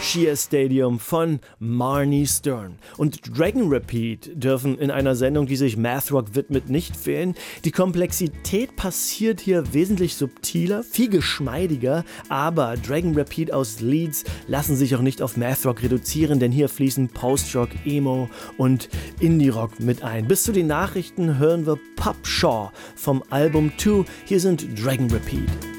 Shea Stadium von Marnie Stern. Und Dragon Repeat dürfen in einer Sendung, die sich Math Rock widmet, nicht fehlen. Die Komplexität passiert hier wesentlich subtiler, viel geschmeidiger, aber Dragon Repeat aus Leeds lassen sich auch nicht auf Math Rock reduzieren, denn hier fließen Post-Rock, Emo und Indie-Rock mit ein. Bis zu den Nachrichten hören wir Pop Shaw vom Album 2. Hier sind Dragon Repeat.